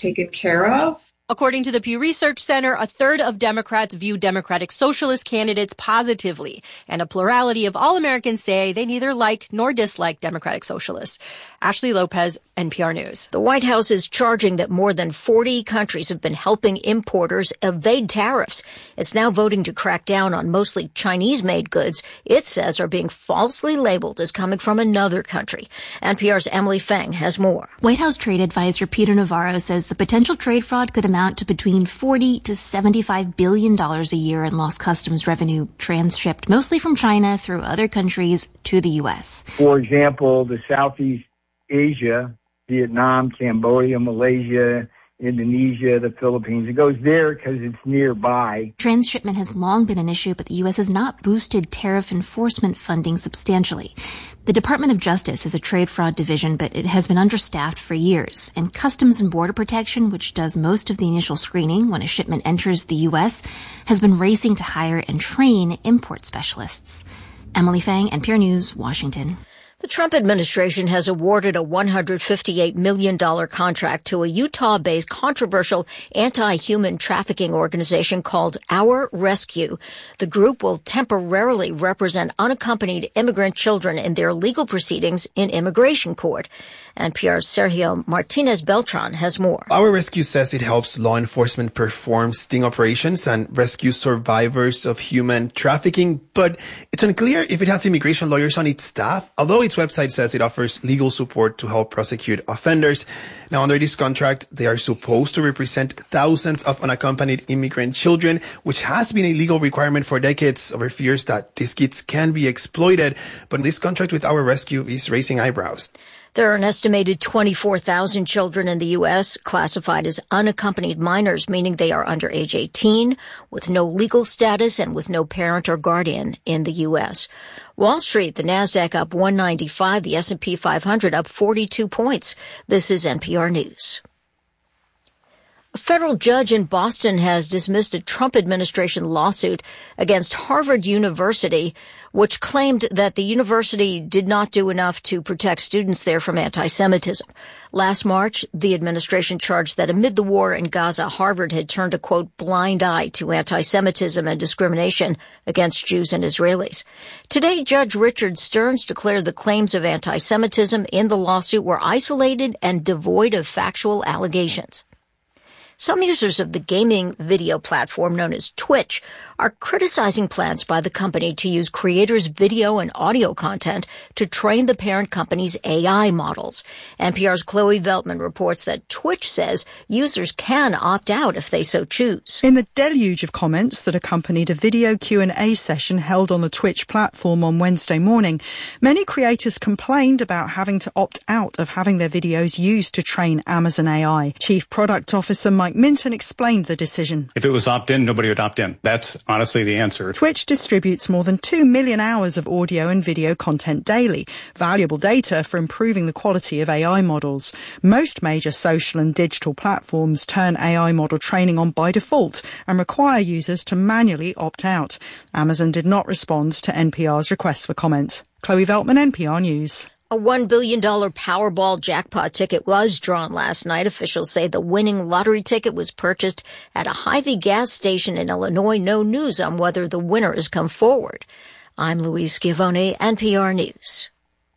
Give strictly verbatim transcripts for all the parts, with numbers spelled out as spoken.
taken care of. According to the Pew Research Center, a third of Democrats view Democratic Socialist candidates positively, and a plurality of all Americans say they neither like nor dislike Democratic Socialists. Ashley Lopez, N P R News. The White House is charging that more than forty countries have been helping importers evade tariffs. It's now voting to crack down on mostly Chinese-made goods it says are being falsely labeled as coming from another country. N P R's Emily Feng has more. White House Trade Advisor Peter Navarro says the potential trade fraud could amount to between forty to seventy-five billion dollars a year in lost customs revenue transshipped mostly from China through other countries to the U S. For example, the Southeast Asia, Vietnam, Cambodia, Malaysia, Indonesia, the Philippines. It goes there because it's nearby. Transshipment has long been an issue, but the U S has not boosted tariff enforcement funding substantially. The Department of Justice has a trade fraud division, but it has been understaffed for years. And Customs and Border Protection, which does most of the initial screening when a shipment enters the U S, has been racing to hire and train import specialists. Emily Fang, N P R News, Washington. The Trump administration has awarded a one hundred fifty-eight million dollars contract to a Utah-based controversial anti-human trafficking organization called Our Rescue. The group will temporarily represent unaccompanied immigrant children in their legal proceedings in immigration court. N P R's Sergio Martinez Beltran has more. Our Rescue says it helps law enforcement perform sting operations and rescue survivors of human trafficking, but it's unclear if it has immigration lawyers on its staff, although its website says it offers legal support to help prosecute offenders. Now, under this contract, they are supposed to represent thousands of unaccompanied immigrant children, which has been a legal requirement for decades over fears that these kids can be exploited. But this contract with Our Rescue is raising eyebrows. There are an estimated twenty-four thousand children in the U S classified as unaccompanied minors, meaning they are under age eighteen, with no legal status and with no parent or guardian in the U S. Wall Street, the Nasdaq up one ninety-five, the S and P five hundred up forty-two points. This is N P R News. A federal judge in Boston has dismissed a Trump administration lawsuit against Harvard University, which claimed that the university did not do enough to protect students there from anti-Semitism. Last March, the administration charged that amid the war in Gaza, Harvard had turned a, quote, blind eye to anti-Semitism and discrimination against Jews and Israelis. Today, Judge Richard Stearns declared the claims of anti-Semitism in the lawsuit were isolated and devoid of factual allegations. Some users of the gaming video platform known as Twitch are criticizing plans by the company to use creators' video and audio content to train the parent company's A I models. N P R's Chloe Veltman reports that Twitch says users can opt out if they so choose. In the deluge of comments that accompanied a video Q and A session held on the Twitch platform on Wednesday morning, many creators complained about having to opt out of having their videos used to train Amazon A I. Chief Product Officer Mike Minton explained the decision. If it was opt-in, nobody would opt in. That's honestly the answer. Twitch distributes more than two million hours of audio and video content daily, valuable data for improving the quality of A I models. Most major social and digital platforms turn A I model training on by default and require users to manually opt out. Amazon did not respond to N P R's request for comment. Chloe Veltman, N P R News. A one billion dollars Powerball jackpot ticket was drawn last night. Officials say the winning lottery ticket was purchased at a Hy-Vee gas station in Illinois. No news on whether the winner has come forward. I'm Louise Schiavone, N P R News.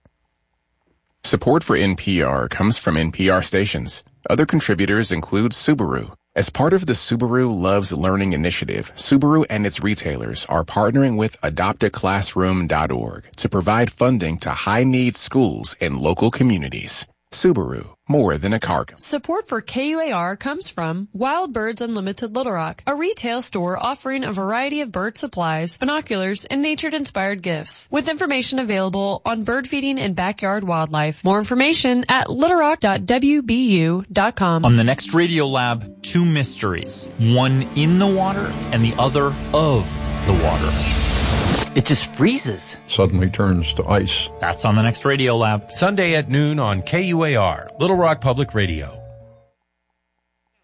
Support for N P R comes from N P R stations. Other contributors include Subaru. As part of the Subaru Loves Learning initiative, Subaru and its retailers are partnering with adopt a classroom dot org to provide funding to high-need schools in local communities. Subaru, more than a car. Support for K U A R comes from Wild Birds Unlimited Little Rock, a retail store offering a variety of bird supplies, binoculars, and nature-inspired gifts, with information available on bird feeding and backyard wildlife. More information at little rock dot w b u dot com. On the next Radio Lab, two mysteries, one in the water and the other of the water. It just freezes. Suddenly turns to ice. That's on the next Radio Lab. Sunday at noon on K U A R, Little Rock Public Radio.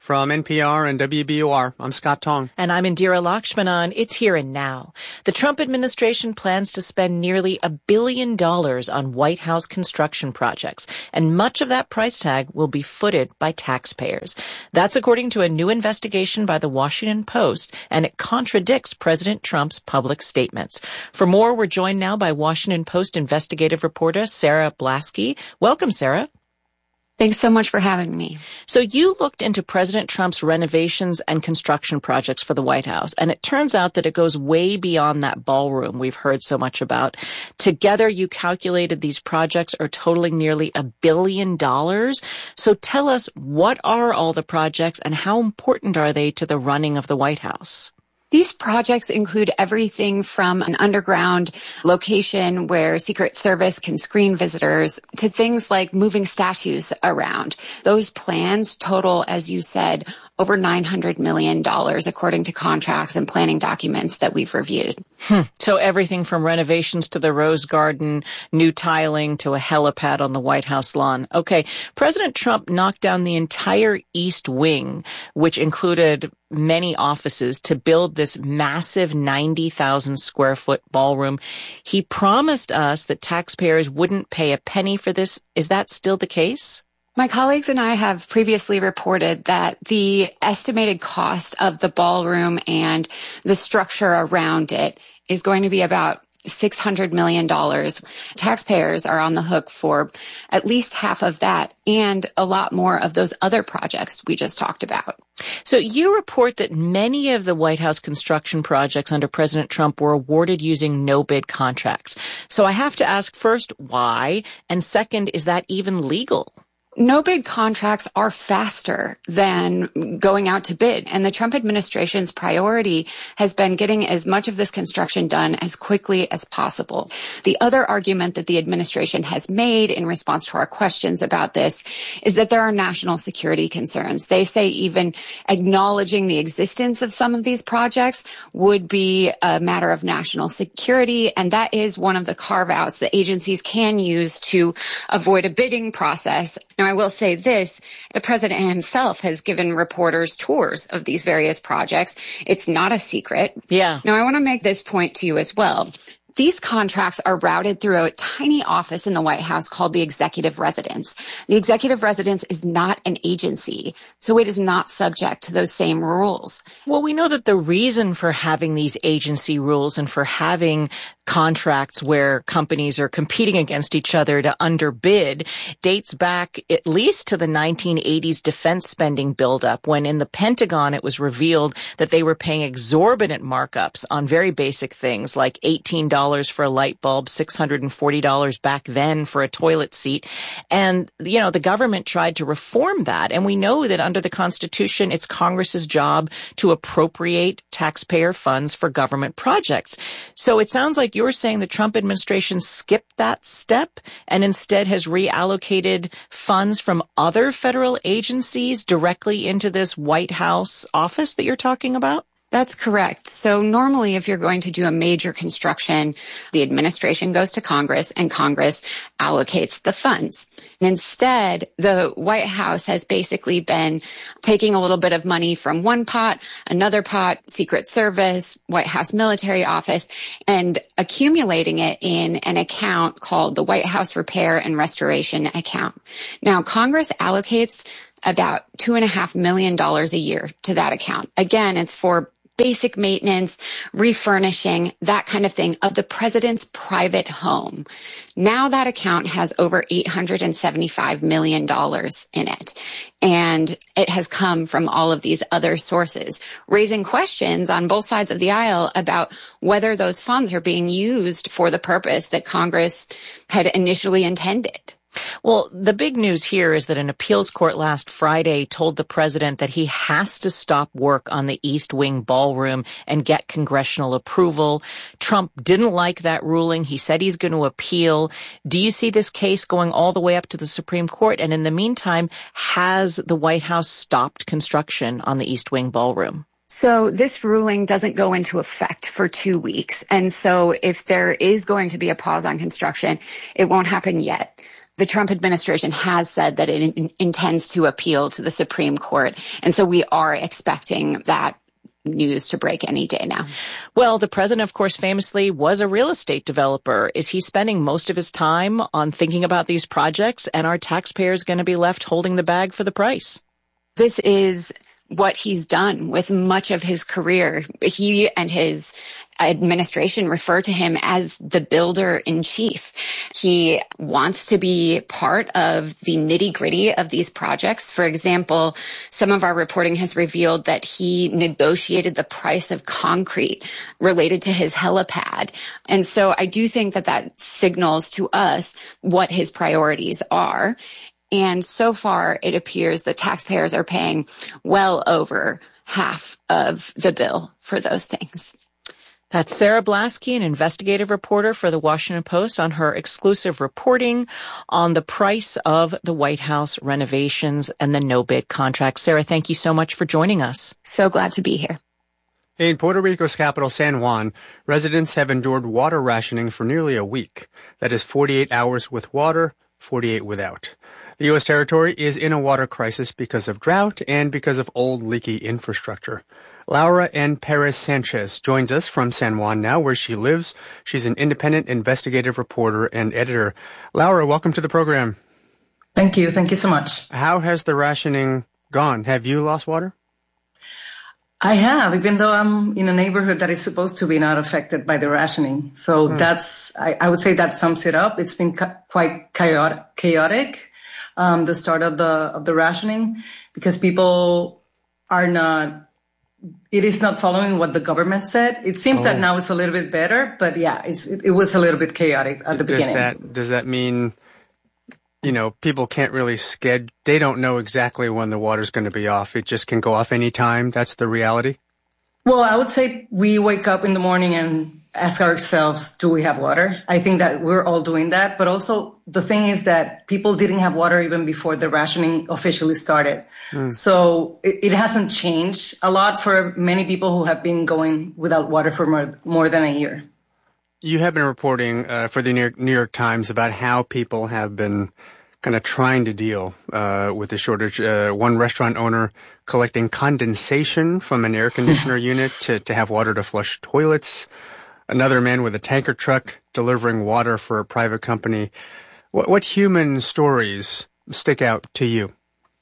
From N P R and W B U R, I'm Scott Tong. And I'm Indira Lakshmanan. It's Here and Now. The Trump administration plans to spend nearly a billion dollars on White House construction projects, and much of that price tag will be footed by taxpayers. That's according to a new investigation by the Washington Post, and it contradicts President Trump's public statements. For more, we're joined now by Washington Post investigative reporter Sarah Blasky. Welcome, Sarah. Thanks so much for having me. So you looked into President Trump's renovations and construction projects for the White House, and it turns out that it goes way beyond that ballroom we've heard so much about. Together, you calculated these projects are totaling nearly a billion dollars. So tell us, what are all the projects and how important are they to the running of the White House? These projects include everything from an underground location where Secret Service can screen visitors to things like moving statues around. Those plans total, as you said, over nine hundred million dollars, according to contracts and planning documents that we've reviewed. Hmm. So everything from renovations to the Rose Garden, new tiling to a helipad on the White House lawn. Okay, President Trump knocked down the entire East Wing, which included many offices, to build this massive ninety thousand square foot ballroom. He promised us that taxpayers wouldn't pay a penny for this. Is that still the case? My colleagues and I have previously reported that the estimated cost of the ballroom and the structure around it is going to be about six hundred million dollars. Taxpayers are on the hook for at least half of that and a lot more of those other projects we just talked about. So you report that many of the White House construction projects under President Trump were awarded using no-bid contracts. So I have to ask first, why? And second, is that even legal? No-bid contracts are faster than going out to bid, and the Trump administration's priority has been getting as much of this construction done as quickly as possible. The other argument that the administration has made in response to our questions about this is that there are national security concerns. They say even acknowledging the existence of some of these projects would be a matter of national security, and that is one of the carve-outs that agencies can use to avoid a bidding process. Now, I will say this, the president himself has given reporters tours of these various projects. It's not a secret. Yeah. Now, I want to make this point to you as well. These contracts are routed through a tiny office in the White House called the Executive Residence. The Executive Residence is not an agency, so it is not subject to those same rules. Well, we know that the reason for having these agency rules and for having contracts where companies are competing against each other to underbid dates back at least to the nineteen eighties defense spending buildup, when in the Pentagon it was revealed that they were paying exorbitant markups on very basic things like eighteen dollars for a light bulb, six hundred forty dollars back then for a toilet seat. And, you know, the government tried to reform that. And we know that under the Constitution, it's Congress's job to appropriate taxpayer funds for government projects. So it sounds like you're saying the Trump administration skipped that step and instead has reallocated funds from other federal agencies directly into this White House office that you're talking about? That's correct. So normally, if you're going to do a major construction, the administration goes to Congress and Congress allocates the funds. And instead, the White House has basically been taking a little bit of money from one pot, another pot, Secret Service, White House Military Office, and accumulating it in an account called the White House Repair and Restoration Account. Now, Congress allocates about two and a half million dollars a year to that account. Again, it's for basic maintenance, refurnishing, that kind of thing of the president's private home. Now that account has over eight hundred seventy-five million dollars in it. And it has come from all of these other sources, raising questions on both sides of the aisle about whether those funds are being used for the purpose that Congress had initially intended. Well, the big news here is that an appeals court last Friday told the president that he has to stop work on the East Wing ballroom and get congressional approval. Trump didn't like that ruling. He said he's going to appeal. Do you see this case going all the way up to the Supreme Court? And in the meantime, has the White House stopped construction on the East Wing ballroom? So this ruling doesn't go into effect for two weeks. And so if there is going to be a pause on construction, it won't happen yet. the Trump administration has said that it in- intends to appeal to the Supreme Court. And so we are expecting that news to break any day now. Well, the president, of course, famously was a real estate developer. Is he spending most of his time on thinking about these projects, and are taxpayers going to be left holding the bag for the price? This is what he's done with much of his career. He and his administration refer to him as the builder in chief. He wants to be part of the nitty gritty of these projects. For example, some of our reporting has revealed that he negotiated the price of concrete related to his helipad. And so I do think that that signals to us what his priorities are. And so far, it appears that taxpayers are paying well over half of the bill for those things. That's Sarah Blasky, an investigative reporter for the Washington Post, on her exclusive reporting on the price of the White House renovations and the no-bid contract. Sarah, thank you so much for joining us. So glad to be here. In Puerto Rico's capital, San Juan, residents have endured water rationing for nearly a week. That is forty-eight hours with water, forty-eight without. The U S territory is in a water crisis because of drought and because of old leaky infrastructure. Laura N. Perez Sanchez joins us from San Juan now, where she lives. She's an independent investigative reporter and editor. Laura, welcome to the program. Thank you. Thank you so much. How has the rationing gone? Have you lost water? I have, even though I'm in a neighborhood that is supposed to be not affected by the rationing. So hmm. that's, I, I would say that sums it up. It's been ca- quite chaotic, chaotic um, the start of the of the rationing, because people are not, it is not following what the government said. It seems oh. that now it's a little bit better, but yeah, it's, it, it was a little bit chaotic at the does beginning. That, does that mean, you know, people can't really schedule, they don't know exactly when the water's going to be off. It just can go off any time. That's the reality? Well, I would say we wake up in the morning and ask ourselves, do we have water? I think that we're all doing that. But also the thing is that people didn't have water even before the rationing officially started. Mm. So it, it hasn't changed a lot for many people who have been going without water for more, more than a year. You have been reporting uh, for the New York, New York Times about how people have been kind of trying to deal uh, with the shortage. Uh, one restaurant owner collecting condensation from an air conditioner unit to, to have water to flush toilets. Another man with a tanker truck delivering water for a private company. What, what human stories stick out to you?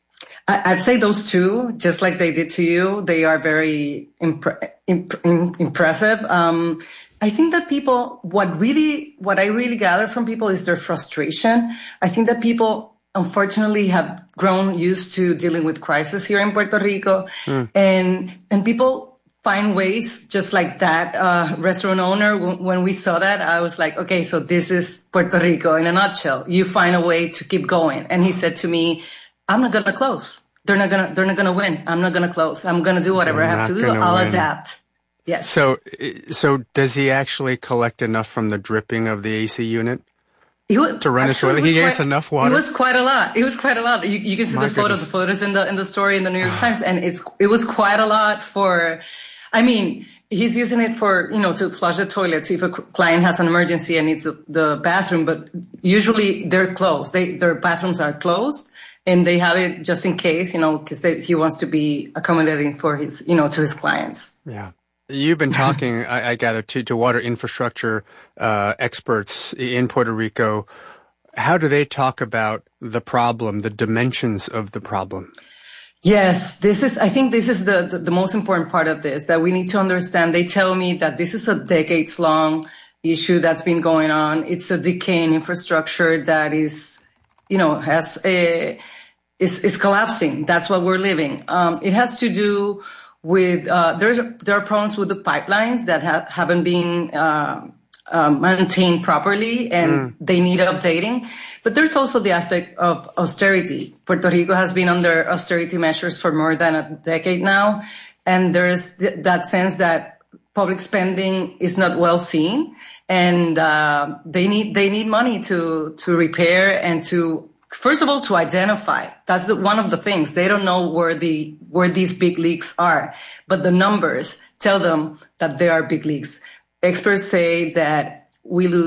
I'd say those two, just like they did to you, they are very impre- imp- impressive. Um, I think that people, what really, what I really gather from people is their frustration. I think that people, unfortunately, have grown used to dealing with crisis here in Puerto Rico, mm. and and people find ways, just like that uh, restaurant owner. W- when we saw that, I was like, okay, so this is Puerto Rico in a nutshell. You find a way to keep going. And he said to me, I'm not gonna close. They're not gonna, they're not gonna win. I'm not gonna close. I'm gonna do whatever they're I have to do. I'll win. adapt. Yes. So, so does he actually collect enough from the dripping of the A C unit he was, to run his toilet? He gets enough water. It was quite a lot. It was quite a lot. You, you can see My the photos, goodness. the photos in the in the story in the New York Times, and it's it was quite a lot for. I mean, he's using it for, you know, to flush the toilets if a client has an emergency and needs the bathroom, but usually they're closed. They, their bathrooms are closed, and they have it just in case, you know, because he wants to be accommodating for his, you know, to his clients. Yeah. You've been talking, I, I gather, to, to water infrastructure uh, experts in Puerto Rico. How do they talk about the problem, the dimensions of the problem? Yes, this is, I think this is the, the, the most important part of this, that we need to understand. They tell me that this is a decades long issue that's been going on. It's a decaying infrastructure that is, you know, has a, is, is collapsing. That's what we're living. Um, it has to do with, uh, there's, there are problems with the pipelines that ha- haven't been, uh, Um, maintained properly, and mm. they need updating. But there's also the aspect of austerity. Puerto Rico has been under austerity measures for more than a decade now, and there's th- that sense that public spending is not well seen, and uh, they need they need money to to repair and to, first of all, to identify. That's one of the things. They don't know where the where these big leaks are, but the numbers tell them that there are big leaks. Experts say that we lose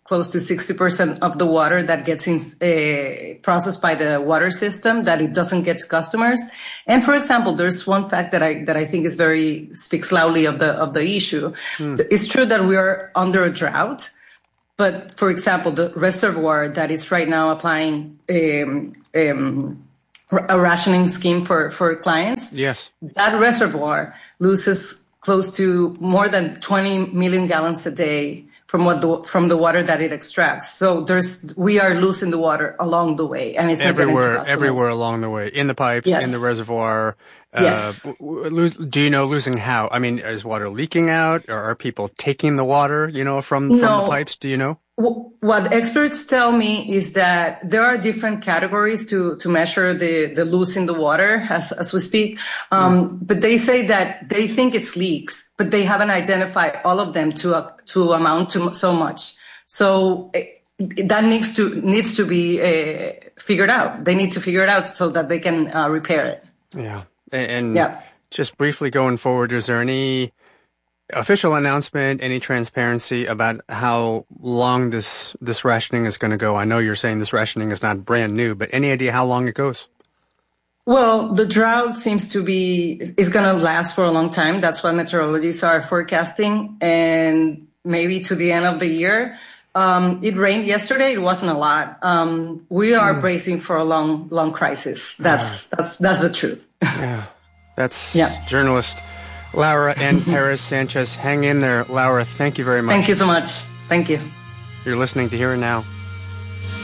close to sixty percent of the water that gets in, uh, processed by the water system, that it doesn't get to customers. And for example, there's one fact that I, that I think is very, speaks loudly of the, of the issue. Mm. It's true that we are under a drought, but for example, the reservoir that is right now applying, um, um, a rationing scheme for, for clients. Yes. That reservoir loses close to more than twenty million gallons a day from what the, from the water that it extracts. So there's, we are losing the water along the way, and it's everywhere, everywhere along the way, in the pipes, yes. in the reservoir. Yes. Uh, do you know losing how? I mean, is water leaking out, or are people taking the water, you know, from, from no. the pipes? Do you know? What experts tell me is that there are different categories to, to measure the, the losing the water as, as we speak. Um, mm. But they say that they think it's leaks, but they haven't identified all of them to, uh, to amount to so much. So it, that needs to, needs to be uh, figured out. They need to figure it out so that they can uh, repair it. Yeah. And, and yeah. just briefly going forward, is there any official announcement, any transparency about how long this this rationing is going to go? I know you're saying this rationing is not brand new, but any idea how long it goes? Well, the drought seems to be is going to last for a long time. That's what meteorologists are forecasting, and maybe to the end of the year. Um, it rained yesterday. It wasn't a lot. Um, we are mm. bracing for a long, long crisis. That's yeah. that's that's the truth. yeah, that's yeah. journalist Laura N. Perez Sanchez. Hang in there, Laura. Thank you very much. Thank you so much. Thank you. You're listening to Here and Now.